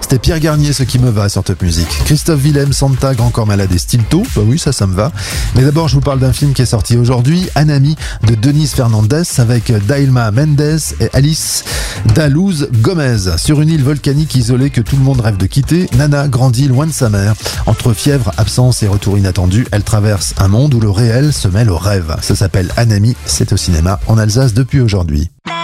C'était Pierre Garnier, ce qui me va sur Top Music. Christophe Willem, Santa, Grand Corps Malade et Stilto. Bah oui, ça me va. Mais d'abord, je vous parle d'un film qui est sorti aujourd'hui, Anami, de Denise Fernandez, avec Dailma Mendes et Alice Dalouz Gomez. Sur une île volcanique isolée que tout le monde rêve de quitter, Nana grandit loin de sa mère. Entre fièvre, absence et retour inattendu, elle traverse un monde où le réel se mêle au rêve. Ça s'appelle Anami, c'est au cinéma en Alsace depuis aujourd'hui.